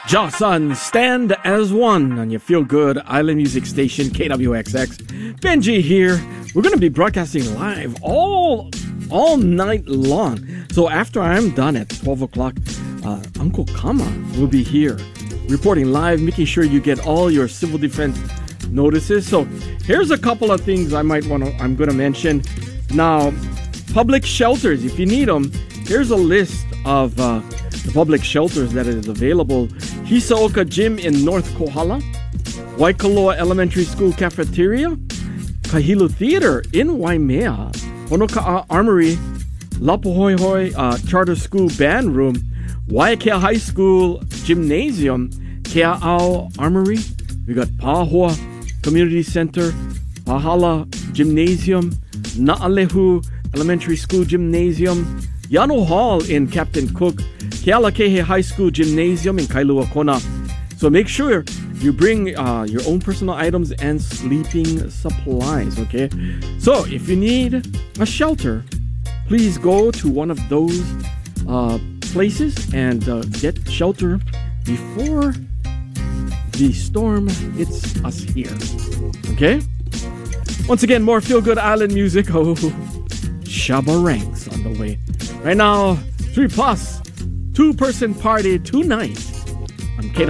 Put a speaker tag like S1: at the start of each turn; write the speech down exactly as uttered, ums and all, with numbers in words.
S1: Jocelyn, Stand as One on your feel-good island music station, K W X X. Benji here. We're going to be broadcasting live all all night long. So after I'm done at twelve o'clock, uh, Uncle Kama will be here reporting live, making sure you get all your civil defense notices. So here's a couple of things I might want to, I'm going to mention. Now, public shelters, if you need them, here's a list of uh, the public shelters that is available. Hisaoka Gym in North Kohala, Waikoloa Elementary School Cafeteria, Kahilu Theater in Waimea, Honoka'a Armory, Lapuhoihoi uh, Charter School Band Room, Waiakea High School Gymnasium, Kea'au Armory. We got Pahua Community Center, Pahala Gymnasium, Na'alehu Elementary School Gymnasium, Yano Hall in Captain Cook, Kealakehe High School Gymnasium in Kailua Kona. So make sure you bring uh, your own personal items and sleeping supplies, okay? So if you need a shelter, please go to one of those uh, places and uh, get shelter before the storm hits us here, okay? Once again, more feel-good island music. Oh, Shabba Ranks on the way. Right now, three plus, two-person party tonight on K W.